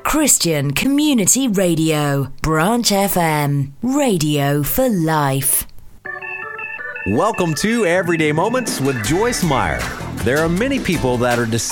Christian Community Radio, Branch FM, radio for life. Welcome to Everyday Moments with Joyce Meyer. There are many people that are